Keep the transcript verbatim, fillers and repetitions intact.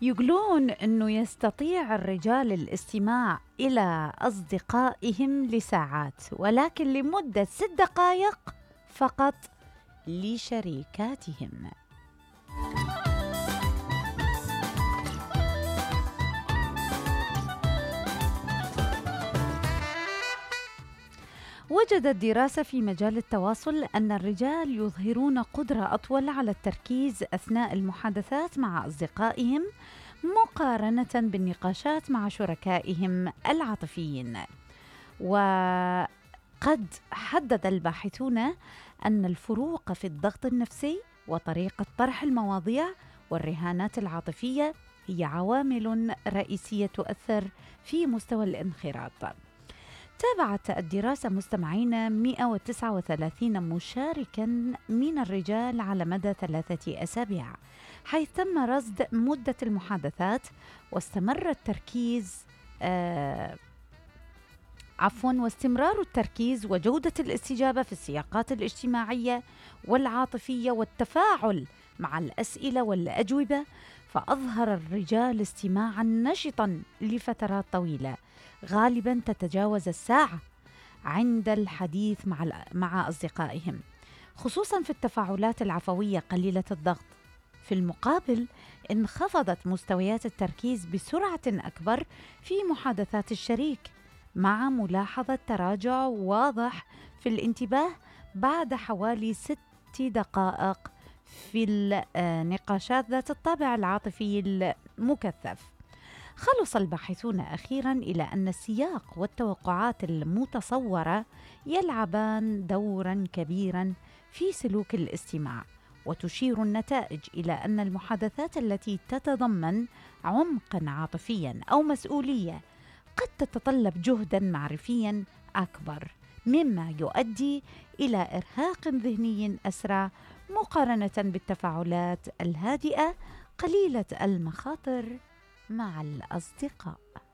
يقولون أنه يستطيع الرجال الاستماع إلى أصدقائهم لساعات، ولكن لمدة ست دقائق فقط لشريكاتهم. وجدت دراسة في مجال التواصل أن الرجال يظهرون قدرة أطول على التركيز أثناء المحادثات مع أصدقائهم مقارنة بالنقاشات مع شركائهم العاطفيين. وقد حدد الباحثون أن الفروق في الضغط النفسي وطريقة طرح المواضيع والرهانات العاطفية هي عوامل رئيسية تؤثر في مستوى الانخراط. تابعت الدراسة مستمعين مئة وتسعة وثلاثين مشاركاً من الرجال على مدى ثلاثة أسابيع، حيث تم رصد مدة المحادثات واستمر التركيز آه عفواً واستمرار التركيز وجودة الاستجابة في السياقات الاجتماعية والعاطفية والتفاعل مع الأسئلة والأجوبة. فأظهر الرجال استماعاً نشطاً لفترات طويلة غالباً تتجاوز الساعة عند الحديث مع مع أصدقائهم، خصوصاً في التفاعلات العفوية قليلة الضغط. في المقابل انخفضت مستويات التركيز بسرعة أكبر في محادثات الشريك، مع ملاحظة تراجع واضح في الانتباه بعد حوالي ست دقائق في النقاشات ذات الطابع العاطفي المكثف. خلص الباحثون أخيراً إلى أن السياق والتوقعات المتصورة يلعبان دوراً كبيراً في سلوك الاستماع، وتشير النتائج إلى أن المحادثات التي تتضمن عمقاً عاطفياً أو مسؤولية قد تتطلب جهداً معرفياً أكبر، مما يؤدي إلى إرهاق ذهني أسرع مقارنة بالتفاعلات الهادئة قليلة المخاطر مع الأصدقاء.